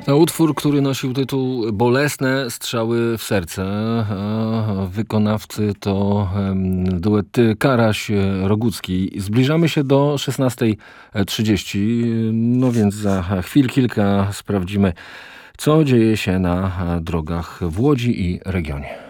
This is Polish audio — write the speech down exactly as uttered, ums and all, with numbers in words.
To utwór, który nosił tytuł Bolesne strzały w serce. A wykonawcy to em, duet Karaś-Rogucki. Zbliżamy się do szesnastej trzydzieści, no więc za chwil kilka sprawdzimy, co dzieje się na drogach w Łodzi i regionie.